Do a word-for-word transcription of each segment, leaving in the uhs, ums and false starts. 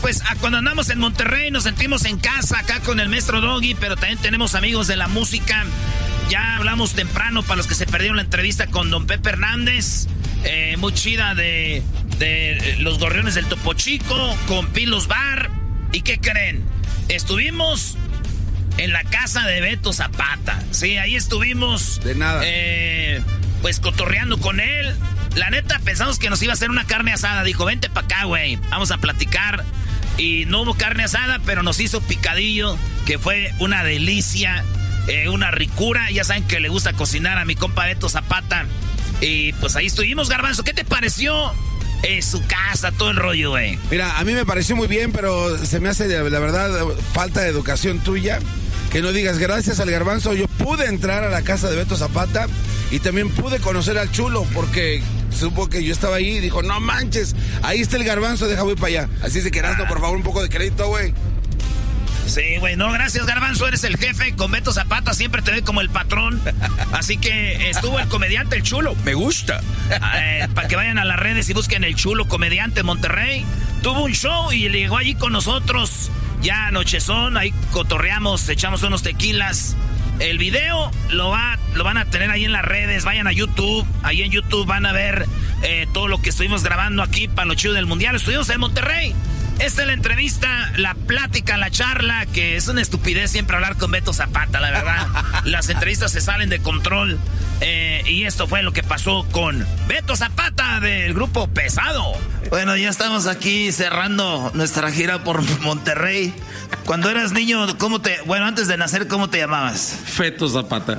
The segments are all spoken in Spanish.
pues cuando andamos en Monterrey nos sentimos en casa acá con el maestro Doggy, pero también tenemos amigos de la música. Ya hablamos temprano para los que se perdieron la entrevista con don Pepe Hernández, eh, muy chida de, de los Gorriones del Topo Chico, con Pilos Bar. ¿Y qué creen? Estuvimos en la casa de Beto Zapata. Sí, ahí estuvimos. De nada. Eh, pues cotorreando con él. La neta, pensamos que nos iba a hacer una carne asada. Dijo, vente para acá, güey. Vamos a platicar. Y no hubo carne asada, pero nos hizo picadillo, que fue una delicia, eh, una ricura. Ya saben que le gusta cocinar a mi compa Beto Zapata. Y pues ahí estuvimos, Garbanzo. ¿Qué te pareció eh, su casa, todo el rollo, güey? Mira, a mí me pareció muy bien, pero se me hace, la verdad, falta de educación tuya. Que no digas, gracias al Garbanzo, yo pude entrar a la casa de Beto Zapata y también pude conocer al Chulo, porque supo que yo estaba ahí y dijo, no manches, ahí está el Garbanzo, deja voy para allá. Así es de que, Erasmo, por favor, un poco de crédito, güey. Sí, güey, no, gracias, Garbanzo, eres el jefe. Con Beto Zapata siempre te ve como el patrón. Así que estuvo el comediante El Chulo. Me gusta. Eh, para que vayan a las redes y busquen El Chulo, comediante Monterrey. Tuvo un show y llegó allí con nosotros. Ya anochezón, ahí cotorreamos, echamos unos tequilas. El video lo, va, lo van a tener ahí en las redes. Vayan a YouTube. Ahí en YouTube van a ver eh, todo lo que estuvimos grabando aquí para los chivos del Mundial. Estuvimos en Monterrey. Esta es la entrevista, la plática, la charla, que es una estupidez siempre hablar con Beto Zapata, la verdad. Las entrevistas se salen de control. Eh, y esto fue lo que pasó con Beto Zapata del grupo Pesado. Bueno, ya estamos aquí cerrando nuestra gira por Monterrey. Cuando eras niño, ¿cómo te... Bueno, antes de nacer, ¿cómo te llamabas? Feto Zapata.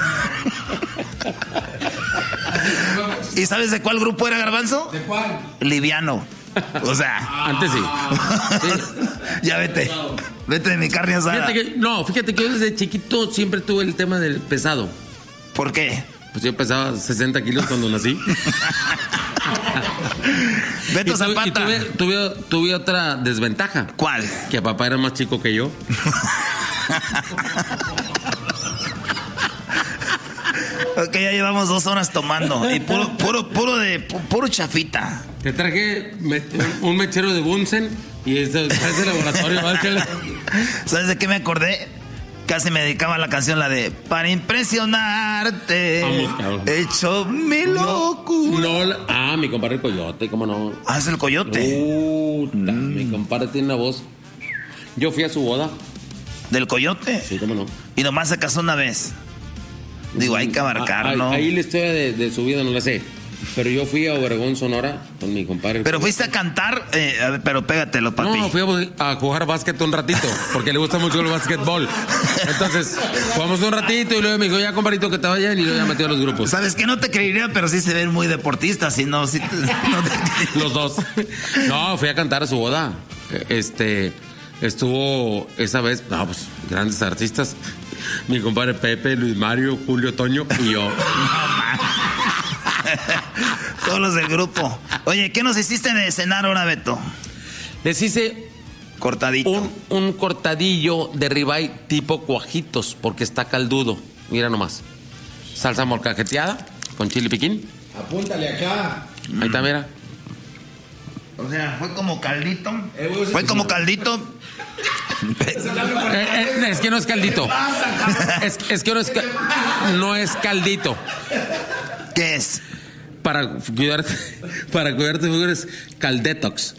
¿Y sabes de cuál grupo era, Garbanzo? ¿De cuál? Liviano. O sea... Antes sí. sí. Ya vete. Vete de mi carne asada. Fíjate que, no, fíjate que yo desde chiquito siempre tuve el tema del pesado. ¿Por qué? Pues yo pesaba sesenta kilos cuando nací. Beto y Zapata. Y tuve, tuve, tuve otra desventaja. ¿Cuál? Que papá era más chico que yo. Ok, ya llevamos dos horas tomando. Y puro, puro, puro de puro chafita. Te traje me, un mechero de Bunsen y ese, ese laboratorio. ¿Sabes de qué me acordé? Casi me dedicaba a la canción, la de para impresionarte. Vamos, hecho mi locura. No, no, ah, mi compadre el Coyote, ¿cómo no? Ah, es el Coyote. Uh, mm. Mi compadre tiene una voz. Yo fui a su boda. ¿Del Coyote? Sí, cómo no. Y nomás se casó una vez. Digo, hay que abarcar, ah, ¿no? Ahí la historia de, de su vida no la sé. Pero yo fui a Obregón, Sonora, con mi compadre. Pero fuiste a cantar, eh, a ver, pero pégatelo, papi. No, fui a, a jugar básquet un ratito, porque le gusta mucho el básquetbol. Entonces, jugamos un ratito y luego me dijo, ya, compadrito, que te vayan, y luego ya metió a los grupos. Sabes que no te creería, pero sí se ven muy deportistas, si no, si te, no te... Los dos. No, fui a cantar a su boda. Este, estuvo esa vez, no, pues, grandes artistas. Mi compadre Pepe, Luis Mario, Julio Toño y yo. Todos los del grupo. Oye, ¿qué nos hiciste de cenar ahora, Beto? Les hice cortadito. Un, un cortadillo de ribeye tipo cuajitos, porque está caldudo. Mira nomás. Salsa molcajeteada con chile piquín. Apúntale acá. Ahí está, mira. O sea, fue como caldito. Eh, fue como caldito. eh, eh, es que no es caldito. Es, es que no es, no es caldito. ¿Qué es? Para cuidarte, para cuidarte es caldetox.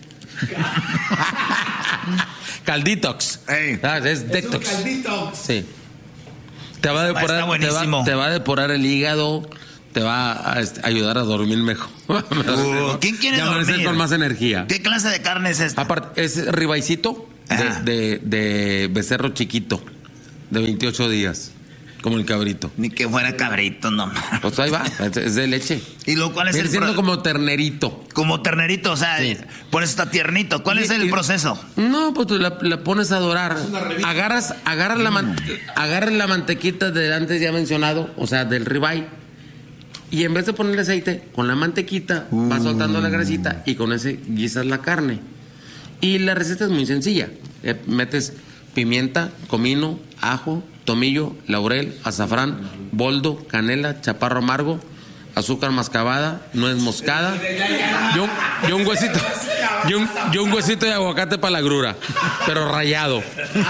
Calditox. Hey. Ah, es detox. Calditox. Sí. Te va a depurar, te va, te va a depurar el hígado, te va a ayudar a dormir mejor. Uh, ¿Quién quiere dormir? Con más energía. ¿Qué clase de carne es esta? Aparte, es ribeycito de, de, de becerro chiquito, de veintiocho días. Como el cabrito. Ni que fuera cabrito, no. Pues ahí va, es de leche. ¿Y lo cuál es Viene el siendo pro... como ternerito. Como ternerito, o sea, sí. Por eso está tiernito. ¿Cuál y, es el y, proceso? No, pues tú la, la pones a dorar. Agarras, agarras, mm. la man, agarras la mantequita de antes ya mencionado, o sea, del ribeye. Y en vez de ponerle aceite, con la mantequita uh. vas soltando la grasita y con ese guisas la carne. Y la receta es muy sencilla. Eh, metes pimienta, comino, ajo, tomillo, laurel, azafrán, boldo, canela, chaparro amargo, azúcar mascabada, nuez moscada y un, y un huesito y, un, y un huesito de aguacate para la grura, pero rayado.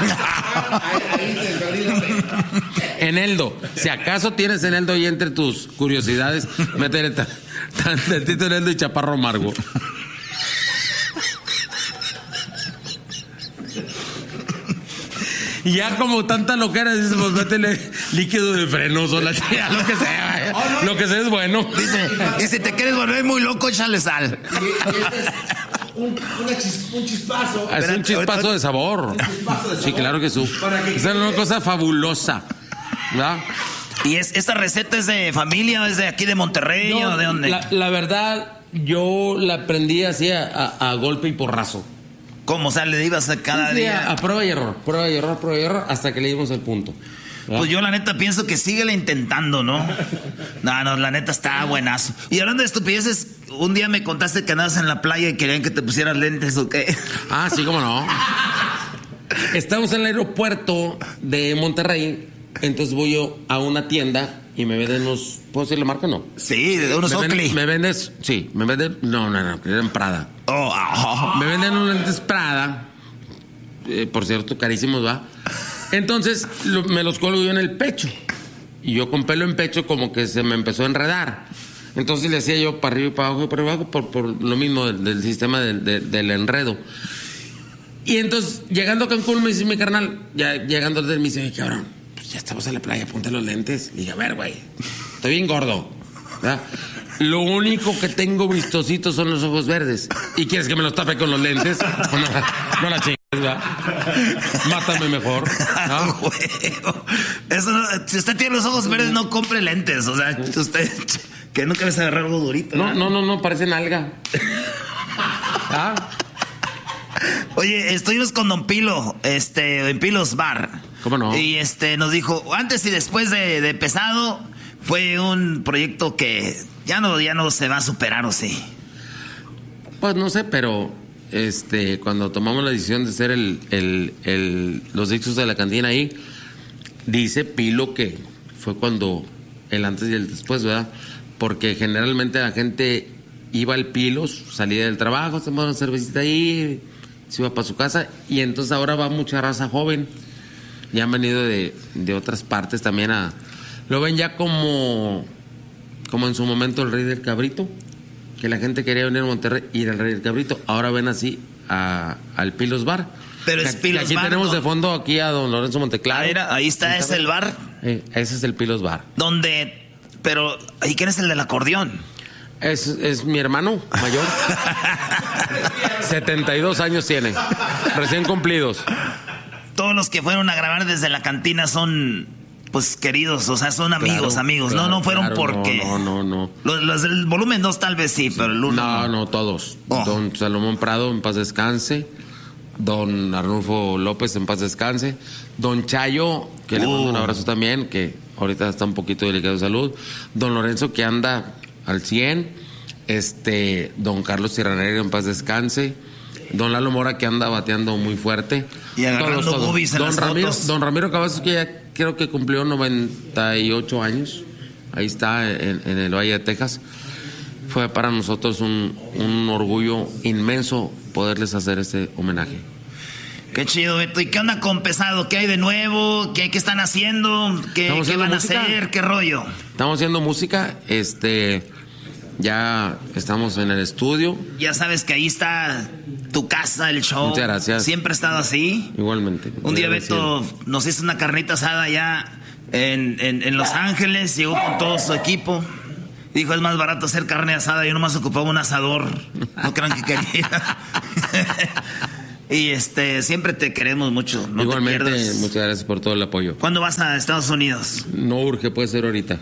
Eneldo, si acaso tienes eneldo ahí entre tus curiosidades, métele tan, tan tantito eneldo y chaparro amargo. Y ya como tanta loquera, dices, pues métele líquido de frenoso, la tía, lo que sea, oh, no, lo que sea es bueno. Dice, y si te quieres volver muy loco, échale sal. Y, y este es un, chis, un chispazo. Es un chispazo de sabor. Un chispazo de sabor. Sí, claro que sí. Es una cosa fabulosa, ¿verdad? ¿Y es, esta receta es de familia, es de aquí de Monterrey no, o de dónde? La, la verdad, yo la aprendí así a, a, a golpe y porrazo. ¿Cómo? O sea, le ibas a cada sí, día. A, a prueba y error, prueba y error, prueba y error, hasta que le dimos el punto. ¿verdad? Pues yo la neta pienso que síguele intentando, ¿no? No, no, la neta está buenazo. Y hablando de estupideces, un día me contaste que andabas en la playa y querían que te pusieras lentes, ¿o qué? Ah, sí, cómo no. Estamos en el aeropuerto de Monterrey, entonces voy yo a una tienda y me venden unos... ¿Puedo decir la marca o no? Sí, de unos Oakley. Me vendes... Sí, me venden... No, no, no, eran Prada. Oh, oh. Me venden unos lentes Prada, eh, por cierto, carísimos, ¿va? Entonces lo, me los colgo yo en el pecho. Y yo con pelo en pecho como que se me empezó a enredar. Entonces le hacía yo para arriba y para abajo y para abajo por, por lo mismo del, del sistema del, del, del enredo. Y entonces, llegando a Cancún, me dice mi carnal, ya llegando del me dice, cabrón, pues ya estamos en la playa, ponte los lentes. Y dije, a ver, güey, estoy bien gordo, ¿verdad? Lo único que tengo vistositos son los ojos verdes. ¿Y quieres que me los tape con los lentes? No, no la chingues, ¿verdad? Mátame mejor. ¿No? Eso no, si usted tiene los ojos verdes, no compre lentes. O sea, usted que nunca les agarrar algo durito. No, no, no, no, parecen alga. ¿Ah? Oye, estuvimos con Don Pilo, este, en Pilos Bar. ¿Cómo no? Y este nos dijo, antes y después de, de Pesado, fue un proyecto que ya no, ya no se va a superar, ¿o sí? Pues no sé, pero este, cuando tomamos la decisión de hacer el, el, el, los discos de la cantina ahí, dice Pilo que fue cuando el antes y el después, ¿verdad? Porque generalmente la gente iba al Pilos, salía del trabajo, se tomaba una cervecita ahí, se iba para su casa, y entonces ahora va mucha raza joven. Ya han venido de, de otras partes también a... Lo ven ya como, como en su momento el Rey del Cabrito, que la gente quería venir a Monterrey y ir al Rey del Cabrito. Ahora ven así a, al Pilos Bar. Pero es Pilos aquí Bar. Aquí tenemos ¿no? de fondo aquí a don Lorenzo Monteclaro. Ah, era, ahí está, es el bar. Eh, ese es el Pilos Bar. Donde, pero, ¿y quién es el del acordeón? Es, es mi hermano mayor. setenta y dos años tiene, recién cumplidos. Todos los que fueron a grabar desde la cantina son... Pues queridos, o sea, son amigos, claro, amigos. Claro, no, no fueron claro, porque. No, no, no. Los, los del volumen dos tal vez sí, sí, pero el uno. No, no, todos. Oh. Don Salomón Prado, en paz descanse. Don Arnulfo López, en paz descanse. Don Chayo, que uh. le mando un abrazo también, que ahorita está un poquito delicado de salud. Don Lorenzo, que anda al cien. Este, don Carlos Tirranero, en paz descanse. Don Lalo Mora, que anda bateando muy fuerte. Y agarrando todos, todos. Boobies en don las Ramiro, fotos. Don Ramiro Cavazos, que ya creo que cumplió noventa y ocho años. Ahí está, en, en el Valle de Texas. Fue para nosotros un, un orgullo inmenso poderles hacer este homenaje. Qué chido, Beto. ¿Y qué onda con Pesado? ¿Qué hay de nuevo? ¿Qué, qué están haciendo? ¿Qué, ¿qué van música? a hacer? ¿Qué rollo? Estamos haciendo música. Este... Ya estamos en el estudio. Ya sabes que ahí está tu casa, el show. Muchas gracias. Siempre ha estado así. Igualmente. Un día Beto nos hizo una carnita asada allá en, en, en Los Ángeles. Llegó con todo su equipo. Dijo, es más barato hacer carne asada. Yo nomás ocupaba un asador. No crean que quería. Y este, siempre te queremos mucho. No Igualmente, te pierdas. Muchas gracias por todo el apoyo. ¿Cuándo vas a Estados Unidos? No urge, puede ser ahorita.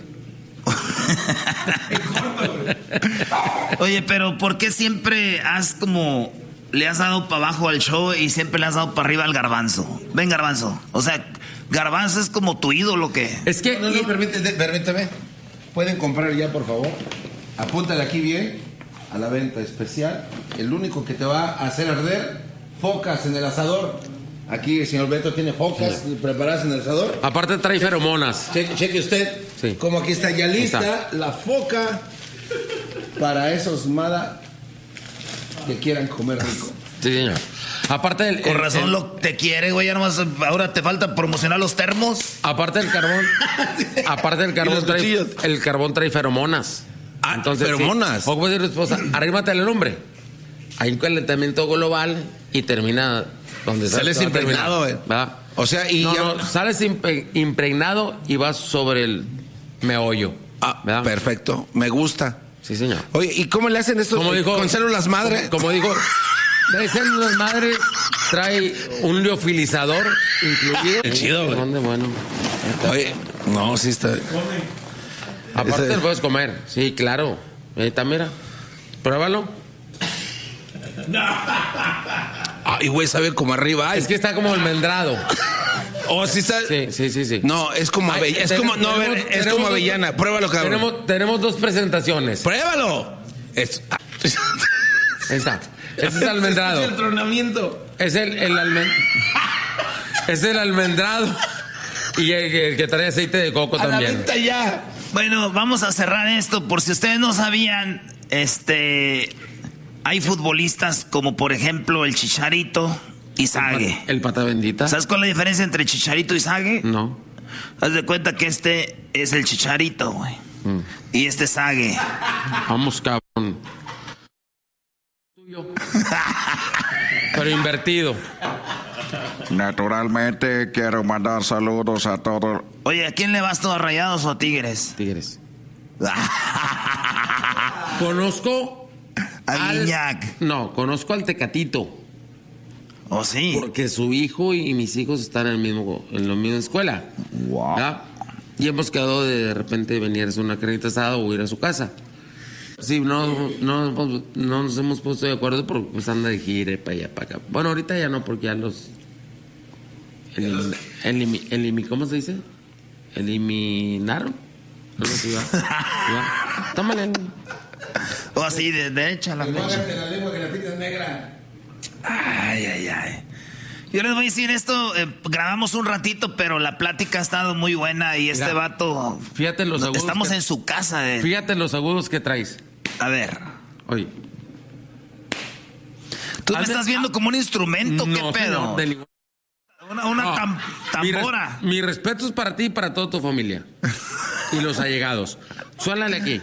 Oye, pero ¿por qué siempre has como le has dado para abajo al show y siempre le has dado para arriba al Garbanzo? Ven, Garbanzo. O sea, Garbanzo es como tu ídolo, ¿qué? Es que... No, no, permíteme, permíteme. Pueden comprar ya, por favor. Apúntale aquí bien a la venta especial. El único que te va a hacer arder, focas en el asador. Aquí el señor Beto tiene focas sí. preparadas en el asador. Aparte trae feromonas. Cheque, cheque usted sí. como aquí está ya lista está. la foca para esos mada. que quieran comer rico. Sí, señor. Aparte del... Con el, razón el, lo te quiere, güey. Nomás, ahora te falta promocionar los termos. Aparte del carbón... aparte del carbón trae... El carbón trae feromonas. Ah, entonces, feromonas. Sí, o puede decir tu esposa, arrímate al hombre. Hay un calentamiento global y termina... donde sales impregnado, güey. O sea, y no, ya... no, sales impe- impregnado y vas sobre el meollo. Ah, ¿verdad? Perfecto. Me gusta. Sí, señor. Oye, ¿y cómo le hacen esto? Como dijo, con células madre. Como, como digo, trae células madre, trae un liofilizador incluido. Qué chido, güey. ¿Dónde? Bueno. Oye, no, sí está. Aparte Ese... lo puedes comer. Sí, claro. Ahí está, mira. Pruébalo. Ay, güey, sabe como arriba. Ay. Es que está como almendrado. Oh, sí está. Sí, sí, sí, sí. No, es como avellana. Es como, no, a ver, es como avellana. Dos, Pruébalo, cabrón. Tenemos, tenemos dos presentaciones. Pruébalo. Es... Ahí está. Ese es almendrado. Es el tronamiento. Es el, el almen... es el almendrado. Y el, el que trae aceite de coco a también. La venta ya. Bueno, vamos a cerrar esto. Por si ustedes no sabían, este, hay futbolistas como por ejemplo el Chicharito y Sague. El, el pata bendita. ¿Sabes cuál es la diferencia entre Chicharito y Sague? No. Haz de cuenta que este es el Chicharito, güey. Mm. Y este es Sague. Vamos, cabrón. Tuyo. Pero invertido. Naturalmente quiero mandar saludos a todos. Oye, ¿a quién le vas tú, a Rayados o a Tigres? Tigres. Conozco a Guiñac. No, conozco al Tecatito. ¿Oh, sí? Porque su hijo y mis hijos están en el mismo, en la misma escuela. Wow. ¿Ya? Y hemos quedado de, de repente venir a hacer una carnita asada o ir a su casa. Sí, no, no, no nos hemos puesto de acuerdo porque pues anda de gire para allá, para acá. Bueno, ahorita ya no, porque ya los... Elim, elim, elim, ¿Cómo se dice? Eliminaron. No sé, ya. Ya. Tómale. O así, de derecha la flecha. La lengua que la pinta negra. Ay, ay, ay. Yo les voy a decir esto, eh, grabamos un ratito, pero la plática ha estado muy buena y este Mira, vato... Fíjate los agudos. Estamos que, en su casa. Eh. Fíjate los agudos que traes. A ver. Oye. Tú me estás viendo como un instrumento, no, ¿qué pedo? Señor, de ningún... Una, una no, tam, tambora. Mi, res, mi respeto es para ti y para toda tu familia. Y los allegados. Suélale aquí.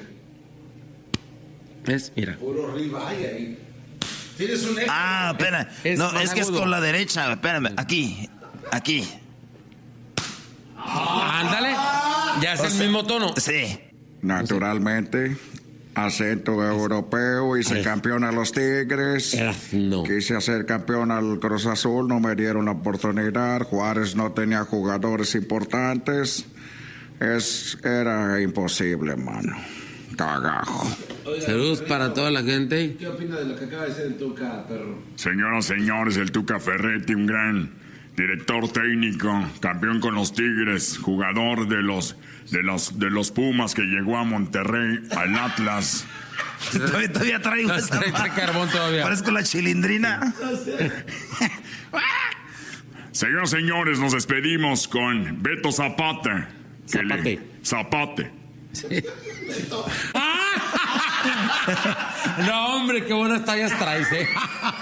¿Ves? Mira. Puro ribeye ahí. Tienes un... Ah, espera. Es, no, es es que es con la derecha. Espérame. Aquí. Aquí. Ah, ándale. Ya es o el sea, mismo tono. Sí. Naturalmente. Acento europeo, hice Ay. campeón a los Tigres. No. Quise hacer campeón al Cruz Azul, no me dieron la oportunidad. Juárez no tenía jugadores importantes. Es, era imposible, mano. Cagajo. Saludos para toda la gente. ¿Qué opina de lo que acaba de decir el Tuca, perro? Señoras y señores, el Tuca Ferretti, un gran director técnico, campeón con los Tigres, jugador de los de los de los Pumas que llegó a Monterrey, al Atlas. Todavía, todavía traigo esa carbón todavía. Parezco la chilindrina. Señoras y señores, nos despedimos con Beto Zapata. Zapate. Le, Zapate. Sí. No, hombre, qué buenas tallas traes, eh.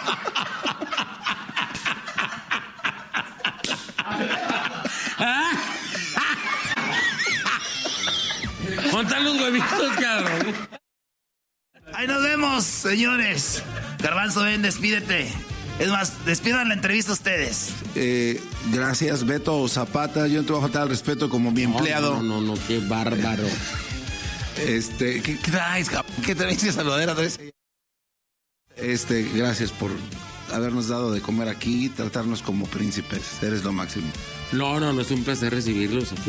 Montan los huevitos, cabrón. Ahí nos vemos, señores. Garbanzo, ven, despídete. Es más, despidan la entrevista ustedes. Eh, gracias, Beto Zapata. Yo no te voy a faltar al respeto como mi empleado. No, no, no, no, qué bárbaro. Este, ¿qué, qué traes, cabrón? ¿Qué traes de saludadera? Este, gracias por habernos dado de comer aquí y tratarnos como príncipes. Eres lo máximo. No, no, no es un placer recibirlos aquí.